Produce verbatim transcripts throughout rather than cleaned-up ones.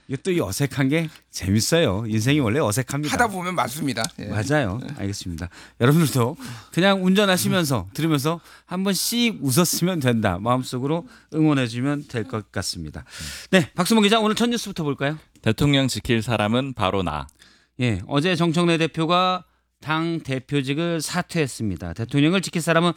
이게 또 이 어색한 게 재밌어요. 인생이 원래 어색합니다. 하다 보면 맞습니다. 예. 맞아요. 알겠습니다. 여러분들도 그냥 운전하시면서 들으면서 한 번씩 웃었으면 된다. 마음속으로 응원해주면 될 것 같습니다. 네, 박수봉 기자 오늘 첫 뉴스부터 볼까요? 대통령 지킬 사람은 바로 나. 예, 어제 정청래 대표가 당 대표직을 사퇴했습니다. 대통령을 지킬 사람은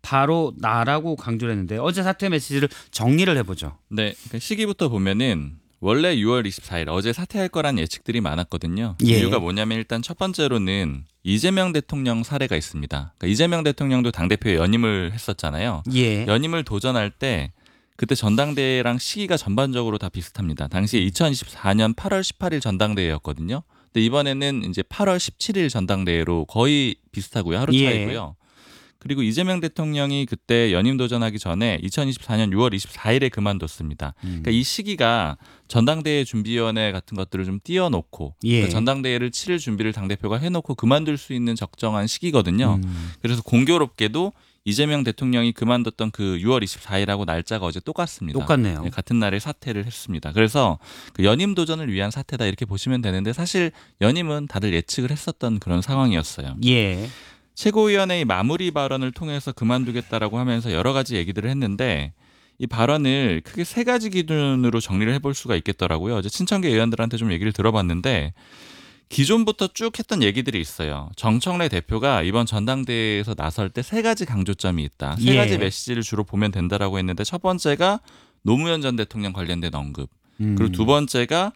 바로 나라고 강조를 했는데 어제 사퇴 메시지를 정리를 해보죠. 네, 그 시기부터 보면은 원래 유월 이십사일 어제 사퇴할 거란 예측들이 많았거든요. 예. 이유가 뭐냐면 일단 첫 번째로는 이재명 대통령 사례가 있습니다. 그러니까 이재명 대통령도 당대표에 연임을 했었잖아요. 예. 연임을 도전할 때 그때 전당대회랑 시기가 전반적으로 다 비슷합니다. 당시에 이천이십사년 팔월 십팔일 전당대회였거든요. 근데 이번에는 이제 팔월 십칠일 전당대회로 거의 비슷하고요. 하루 예. 차이고요. 그리고 이재명 대통령이 그때 연임 도전하기 전에 이천이십사년 유월 이십사일에 그만뒀습니다. 음. 그러니까 이 시기가 전당대회 준비위원회 같은 것들을 좀 띄워놓고 예. 그러니까 전당대회를 치를 준비를 당대표가 해놓고 그만둘 수 있는 적정한 시기거든요. 음. 그래서 공교롭게도 이재명 대통령이 그만뒀던 그 유월 이십사일하고 날짜가 어제 똑같습니다. 똑같네요. 네, 같은 날에 사퇴를 했습니다. 그래서 그 연임 도전을 위한 사퇴다 이렇게 보시면 되는데 사실 연임은 다들 예측을 했었던 그런 상황이었어요. 예. 최고위원회의 마무리 발언을 통해서 그만두겠다라고 하면서 여러 가지 얘기들을 했는데 이 발언을 크게 세 가지 기준으로 정리를 해볼 수가 있겠더라고요. 어제 친천계 의원들한테 좀 얘기를 들어봤는데 기존부터 쭉 했던 얘기들이 있어요. 정청래 대표가 이번 전당대회에서 나설 때 세 가지 강조점이 있다. 세 예. 가지 메시지를 주로 보면 된다라고 했는데 첫 번째가 노무현 전 대통령 관련된 언급. 음. 그리고 두 번째가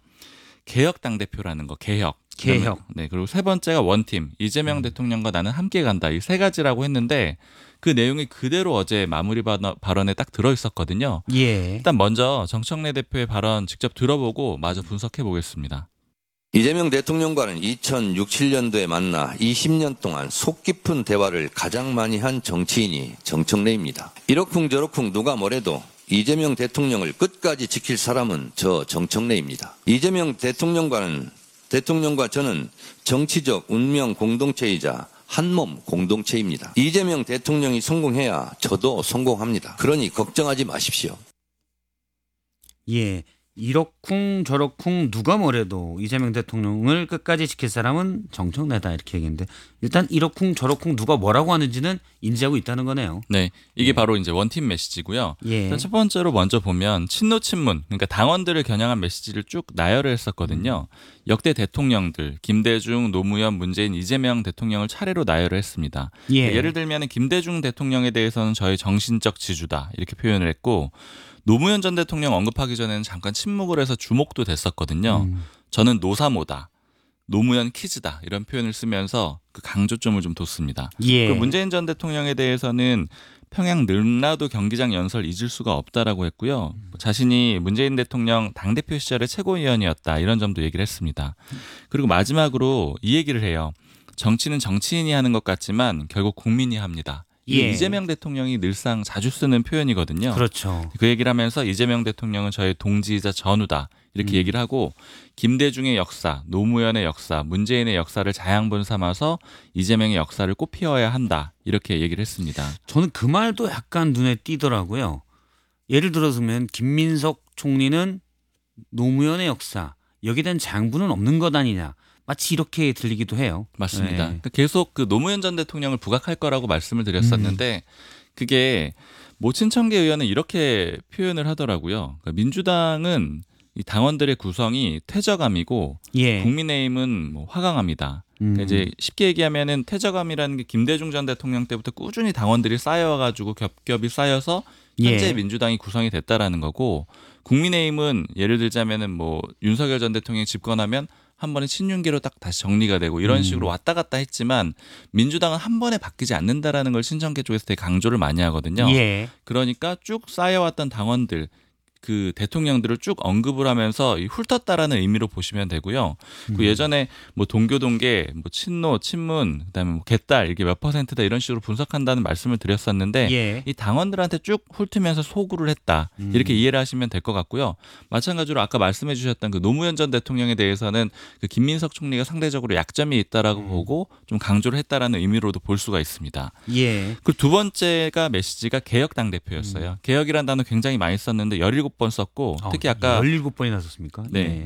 개혁 당대표라는 거. 개혁. 개혁. 네. 그리고 세 번째가 원팀. 이재명 음. 대통령과 나는 함께 간다. 이 세 가지라고 했는데 그 내용이 그대로 어제 마무리 발언에 딱 들어있었거든요. 예. 일단 먼저 정청래 대표의 발언 직접 들어보고 마저 분석해 보겠습니다. 이재명 대통령과는 이천육, 칠년도에 만나 이십 년 동안 속 깊은 대화를 가장 많이 한 정치인이 정청래입니다. 이러쿵저러쿵 누가 뭐래도 이재명 대통령을 끝까지 지킬 사람은 저 정청래입니다. 이재명 대통령과는 대통령과 저는 정치적 운명 공동체이자 한몸 공동체입니다. 이재명 대통령이 성공해야 저도 성공합니다. 그러니 걱정하지 마십시오. 예. 이러쿵 저러쿵 누가 뭐래도 이재명 대통령을 끝까지 지킬 사람은 정청래다 이렇게 얘기했는데 일단 이러쿵 저러쿵 누가 뭐라고 하는지는 인지하고 있다는 거네요. 네, 이게 예. 바로 이제 원팀 메시지고요. 예. 일단 첫 번째로 먼저 보면 친노 친문, 그러니까 당원들을 겨냥한 메시지를 쭉 나열을 했었거든요. 역대 대통령들 김대중, 노무현, 문재인, 이재명 대통령을 차례로 나열을 했습니다. 예. 그러니까 예를 들면 김대중 대통령에 대해서는 저의 정신적 지주다 이렇게 표현을 했고. 노무현 전 대통령 언급하기 전에는 잠깐 침묵을 해서 주목도 됐었거든요. 음. 저는 노사모다, 노무현 키즈다 이런 표현을 쓰면서 그 강조점을 좀 뒀습니다. 예. 그리고 문재인 전 대통령에 대해서는 평양 늘라도 경기장 연설 잊을 수가 없다라고 했고요. 자신이 문재인 대통령 당대표 시절의 최고위원이었다 이런 점도 얘기를 했습니다. 그리고 마지막으로 이 얘기를 해요. 정치는 정치인이 하는 것 같지만 결국 국민이 합니다. 예. 이재명 대통령이 늘상 자주 쓰는 표현이거든요. 그렇죠. 그 얘기를 하면서 이재명 대통령은 저의 동지이자 전우다 이렇게 음. 얘기를 하고 김대중의 역사, 노무현의 역사, 문재인의 역사를 자양분 삼아서 이재명의 역사를 꽃피워야 한다 이렇게 얘기를 했습니다. 저는 그 말도 약간 눈에 띄더라고요. 예를 들어서면 김민석 총리는 노무현의 역사 여기에 대한 장부는 없는 것 아니냐. 마치 이렇게 들리기도 해요. 맞습니다. 네. 그러니까 계속 그 노무현 전 대통령을 부각할 거라고 말씀을 드렸었는데 음. 그게 모친청계 의원은 이렇게 표현을 하더라고요. 그러니까 민주당은 이 당원들의 구성이 퇴저감이고 예. 국민의힘은 뭐 화강합니다. 그러니까 음. 이제 쉽게 얘기하면은 퇴저감이라는 게 김대중 전 대통령 때부터 꾸준히 당원들이 쌓여와가지고 겹겹이 쌓여서 현재 예. 민주당이 구성이 됐다라는 거고 국민의힘은 예를 들자면은 뭐 윤석열 전 대통령이 집권하면 한 번에 친윤계로 딱 다시 정리가 되고 이런 식으로 왔다 갔다 했지만 민주당은 한 번에 바뀌지 않는다라는 걸 친정계 쪽에서 되게 강조를 많이 하거든요. 예. 그러니까 쭉 쌓여왔던 당원들 그 대통령들을 쭉 언급을 하면서 훑었다라는 의미로 보시면 되고요. 그 예전에 뭐 동교 동계, 뭐 친노, 친문, 그다음에 뭐 개딸 이게 몇 퍼센트다 이런 식으로 분석한다는 말씀을 드렸었는데 예. 이 당원들한테 쭉 훑으면서 소구를 했다 이렇게 이해를 하시면 될 것 같고요. 마찬가지로 아까 말씀해주셨던 그 노무현 전 대통령에 대해서는 그 김민석 총리가 상대적으로 약점이 있다라고 음. 보고 좀 강조를 했다라는 의미로도 볼 수가 있습니다. 예. 그리고 두 번째가 메시지가 개혁 당대표였어요. 음. 개혁이라는 단어 굉장히 많이 썼는데 열일곱 번 썼고 특히 아까 열일곱 번이나 썼습니까? 네. 네.